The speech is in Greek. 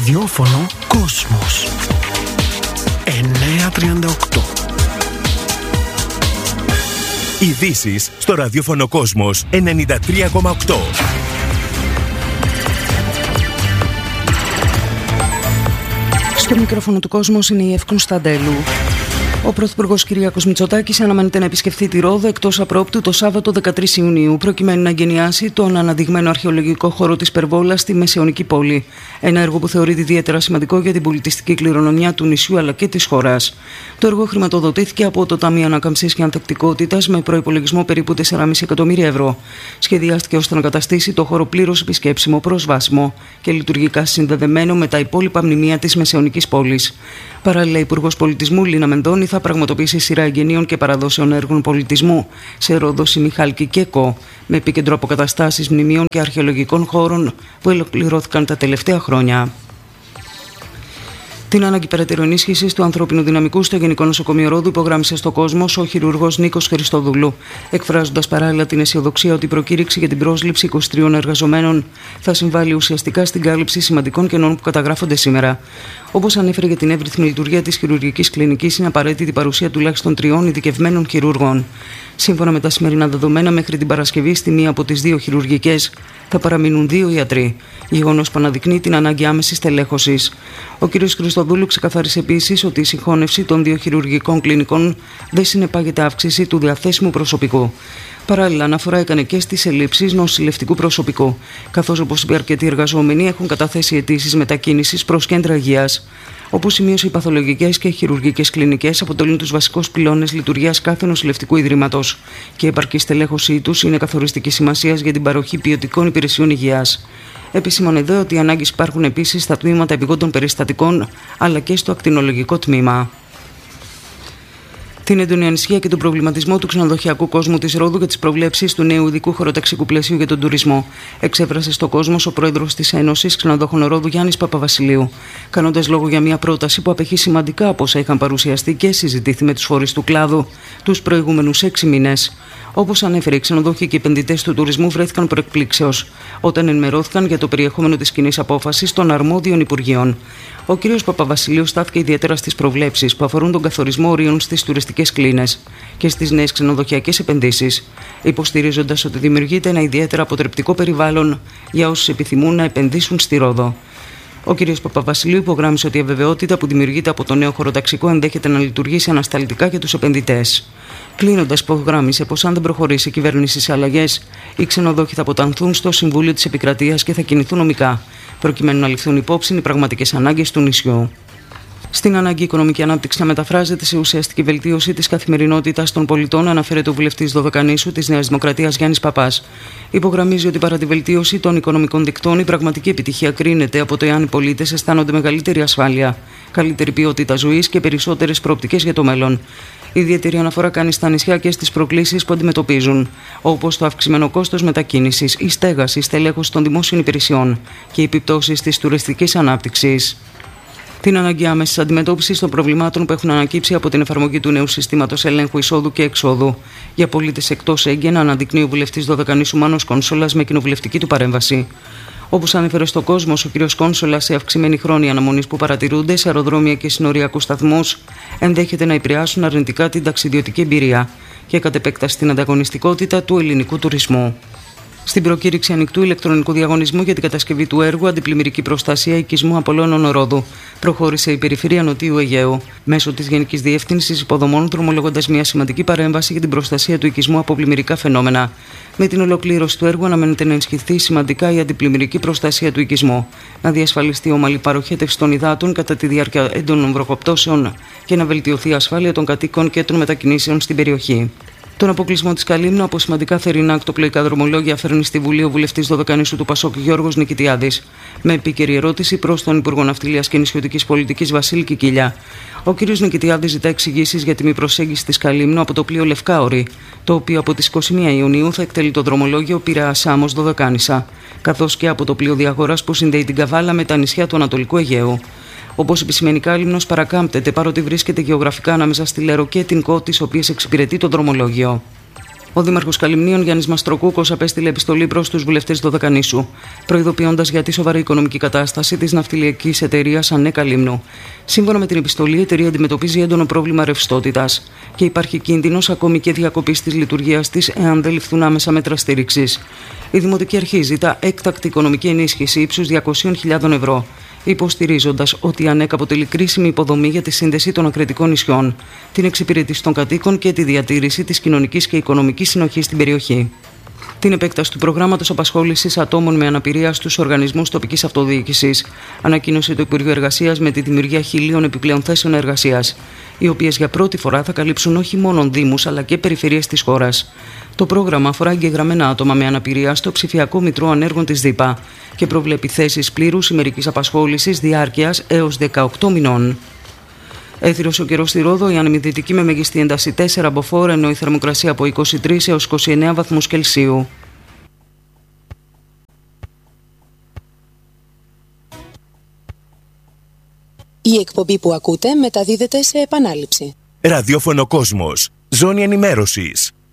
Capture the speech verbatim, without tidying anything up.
Ραδιόφωνο Κόσμος εννιακόσια τριάντα οκτώ. Ειδήσεις στο ραδιόφωνο Κόσμος ενενήντα τρία κόμμα οκτώ. Στο μικρόφωνο του Κόσμος είναι η Εύη Κωνσταντέλου. Ο Πρωθυπουργός Κυριάκος Μητσοτάκης αναμένεται να επισκεφθεί τη Ρόδο εκτός απρόπτου το Σάββατο δεκατρείς Ιουνίου, προκειμένου να εγκαινιάσει τον αναδειγμένο αρχαιολογικό χώρο της Περβόλας στη Μεσαιωνική πόλη. Ένα έργο που θεωρείται ιδιαίτερα σημαντικό για την πολιτιστική κληρονομιά του νησιού αλλά και της χώρας. Το έργο χρηματοδοτήθηκε από το Ταμείο Ανάκαμψης και Ανθεκτικότητας με προϋπολογισμό περίπου τέσσερα κόμμα πέντε εκατομμύρια ευρώ. Σχεδιάστηκε ώστε να καταστήσει το χώρο πλήρως επισκέψιμο, προσβάσιμο και λειτουργικά συνδεδεμένο με τα υπόλοιπα μνημεία της Μεσαιωνικής πόλης. Παράλληλα, η Υπουργός Πολιτισμού Λίνα Μενδώνη θα πραγματοποιήσει σειρά εγγενείων και παραδόσεων έργων πολιτισμού σε Ρόδο, Σιμιχάλκη και Κο, με επίκεντρο αποκαταστάσεις μνημείων και αρχαιολογικών χώρων που ολοκληρώθηκαν τα τελευταία χρόνια. Την ανάγκη περαιτέρω ενίσχυσης του ανθρώπινου δυναμικού στο Γενικό Νοσοκομείο Ρόδου υπογράμμισε στο Κόσμος ο χειρουργός Νίκος Χριστοδούλου, εκφράζοντας παράλληλα την αισιοδοξία ότι η προκήρυξη για την πρόσληψη είκοσι τριών εργαζομένων θα συμβάλλει ουσιαστικά στην κάλυψη σημαντικών κενών που καταγράφονται σήμερα. Όπως ανέφερε, για την εύρυθμη λειτουργία της χειρουργικής κλινικής είναι απαραίτητη η παρουσία τουλάχιστον τριών ειδικευμένων χειρούργων. Σύμφωνα με τα σημερινά δεδομένα, μέχρι την Παρασκευή στη μία από τις δύο χειρουργικές θα παραμείνουν δύο ιατροί, γεγονός που αναδεικνύει την ανάγκη άμεσης τελέχωσης. Ο κ. Χριστοδούλου ξεκαθάρισε επίσης ότι η συγχώνευση των δύο χειρουργικών κλινικών δεν συνεπάγεται αύξηση του διαθέσιμου προσωπικού. Παράλληλα, αναφορά έκανε και στις ελλείψεις νοσηλευτικού προσωπικού, καθώς, όπως είπε, αρκετοί εργαζόμενοι έχουν καταθέσει αιτήσεις μετακίνησης προς κέντρα υγείας. Όπως σημείωσε, οι παθολογικές και χειρουργικές κλινικές αποτελούν τους βασικούς πυλώνες λειτουργίας κάθε νοσηλευτικού ιδρύματος και η επαρκή στελέχωσή τους είναι καθοριστική σημασίας για την παροχή ποιοτικών υπηρεσιών υγείας. Επισήμανε εδώ ότι οι ανάγκες υπάρχουν επίσης στα τμήματα επιγόντων περιστατικών αλλά και στο ακτινολογικό τμήμα. Την έντονη ανησυχία και τον προβληματισμό του ξενοδοχειακού κόσμου της Ρόδου για τις προβλέψεις του νέου ειδικού χωροταξικού πλαισίου για τον τουρισμό εξέφρασε στο Κόσμος ο πρόεδρος της Ένωσης Ξενοδόχων Ρόδου Γιάννης Παπαβασιλείου, κάνοντας λόγο για μια πρόταση που απέχει σημαντικά από όσα είχαν παρουσιαστεί και συζητήθει με τους φορείς του κλάδου τους προηγούμενους έξι μήνες. Όπως ανέφερε, οι ξενοδόχοι και οι επενδυτές του τουρισμού βρέθηκαν προεκπλήξεως όταν ενημερώθηκαν για το περιεχόμενο της κοινής απόφασης των αρμόδιων Υπουργείων. Ο κ. Παπαβασιλείου στάθηκε ιδιαίτερα στις προβλέψεις που αφορούν τον καθορισμό ορίων στις τουριστικές κλίνες και στις νέες ξενοδοχειακές επενδύσεις, υποστηρίζοντας ότι δημιουργείται ένα ιδιαίτερα αποτρεπτικό περιβάλλον για όσους επιθυμούν να επενδύσουν στη Ρόδο. Ο κ. Παπαβασιλείου υπογράμμισε ότι η αβεβαιότητα που δημιουργείται από το νέο χωροταξικό ενδέχεται να λειτουργήσει ανασταλτικά για τους επενδυτές. Κλείνοντας, υπογράμμισε πως αν δεν προχωρήσει η κυβέρνηση σε αλλαγές, οι ξενοδόχοι θα αποτανθούν στο Συμβούλιο της Επικρατείας και θα κινηθούν νομικά, προκειμένου να ληφθούν υπόψη οι πραγματικές ανάγκες του νησιού. Στην ανάγκη η οικονομική ανάπτυξη να μεταφράζεται σε ουσιαστική βελτίωση της καθημερινότητας των πολιτών, αναφέρεται ο βουλευτής Δωδεκανήσου της Νέας Δημοκρατίας Γιάννης Παπάς. Υπογραμμίζει ότι παρά τη βελτίωση των οικονομικών δικτών, η πραγματική επιτυχία κρίνεται από το εάν οι πολίτες αισθάνονται μεγαλύτερη ασφάλεια, καλύτερη ποιότητα ζωής και περισσότερες προοπτικές για το μέλλον. Ιδιαίτερη αναφορά κάνει στα νησιά και στις προκλήσεις που αντιμετωπίζουν, όπως το αυξημένο κόστος μετακίνησης, η στέγαση, η στελέχωση των δημόσιων υπηρεσιών και οι επιπτώσεις της τουριστικής ανάπτυξης. Την ανάγκη άμεσης αντιμετώπισης των προβλημάτων που έχουν ανακύψει από την εφαρμογή του νέου συστήματος ελέγχου εισόδου και εξόδου για πολίτες εκτός έγκαινα, αναδεικνύει ο βουλευτής Δωδεκανήσου Μάνος Κόνσολας με κοινοβουλευτική του παρέμβαση. Όπως ανέφερε στο Κόσμος ο κ. Κόνσολας, σε αυξημένη χρόνια αναμονής που παρατηρούνται σε αεροδρόμια και συνοριακούς σταθμούς ενδέχεται να επηρεάσουν αρνητικά την ταξιδιωτική εμπειρία και κατ' επέκταση την ανταγωνιστικότητα του ελληνικού τουρισμού. Στην προκήρυξη ανοιχτού ηλεκτρονικού διαγωνισμού για την κατασκευή του έργου Αντιπλημμυρική Προστασία Οικισμού Απολώνων Ρόδου προχώρησε η Περιφέρεια Νοτιού Αιγαίου μέσω της Γενικής Διεύθυνσης Υποδομών, δρομολογώντας μια σημαντική παρέμβαση για την προστασία του οικισμού από πλημμυρικά φαινόμενα. Με την ολοκλήρωση του έργου αναμένεται να ενισχυθεί σημαντικά η αντιπλημμυρική προστασία του οικισμού, να διασφαλιστεί ομαλή παροχέτευση των υδάτων κατά τη διάρκεια έντονων βροχοπτώσεων και να βελτιωθεί η ασφάλεια των κατοίκων και των μετακινήσεων στην περιοχή. Τον αποκλεισμό της Καλύμνου από σημαντικά θερινά ακτοπλοϊκά δρομολόγια φέρνει στη Βουλή ο βουλευτής Δωδεκανήσου του Πασόκ Γιώργος Νικητιάδης, με επίκαιρη ερώτηση προς τον Υπουργό Ναυτιλίας και Νησιωτικής Πολιτικής Βασίλη Κικίλια. Ο κ. Νικητιάδης ζητά εξηγήσεις για τη μη προσέγγιση της Καλύμνου από το πλοίο Λευκάωρη, το οποίο από τις είκοσι μία Ιουνίου θα εκτελεί το δρομολόγιο Πειραιά Σάμος Δωδεκάνησα, καθώς και από το πλοίο Διαγόρας που συνδέει την Καβάλα με τα νησιά του Ανατολικού Αιγαίου. Όπως επισημαίνει, η Κάλυμνος παρακάμπτεται παρότι βρίσκεται γεωγραφικά ανάμεσα στη Λέρο και την Κο, τις οποίες εξυπηρετεί το δρομολόγιο. Ο Δήμαρχος Καλυμνίων Γιάννης Μαστροκούκος απέστειλε επιστολή προς τους βουλευτές Δωδεκανήσου, προειδοποιώντας για τη σοβαρή οικονομική κατάσταση της ναυτιλιακής εταιρείας ΑΝΕ Καλύμνου. Σύμφωνα με την επιστολή, η εταιρεία αντιμετωπίζει έντονο πρόβλημα ρευστότητας και υπάρχει κίνδυνος ακόμη και διακοπής της λειτουργίας της εάν δεν ληφθούν άμεσα μέτρα στήριξης. Η Δημοτική Αρχή ζητά έκτακτη οικονομική ενίσχυση ύψους διακόσιες χιλιάδες ευρώ, υποστηρίζοντας ότι η ΑΝΕΚ αποτελεί κρίσιμη υποδομή για τη σύνδεση των ακριτικών νησιών, την εξυπηρέτηση των κατοίκων και τη διατήρηση της κοινωνικής και οικονομικής συνοχής στην περιοχή. Την επέκταση του προγράμματος απασχόλησης ατόμων με αναπηρία στους οργανισμούς τοπικής αυτοδιοίκησης ανακοίνωσε το Υπουργείο Εργασίας με τη δημιουργία χιλίων επιπλέον θέσεων εργασίας, οι οποίες για πρώτη φορά θα καλύψουν όχι μόνο δήμους αλλά και περιφερειές της χώρας. Το πρόγραμμα αφορά εγγεγραμμένα άτομα με αναπηρία στο ψηφιακό μητρό ανέργων της ΔΥΠΑ και προβλέπει θέσεις πλήρους ημερικής απασχόλησης διάρκειας έως δεκαοκτώ μηνών. Έθυρος ο καιρός στη Ρόδο, η ανεμιδυτική με μέγιστη ένταση τέσσερα μποφόρ, ενώ η θερμοκρασία από είκοσι τρεις έως είκοσι εννέα βαθμούς Κελσίου. Η εκπομπή που ακούτε μεταδίδεται σε επανάληψη. Ραδιόφωνο Κόσμος. Ζώνη ενημέρωσης.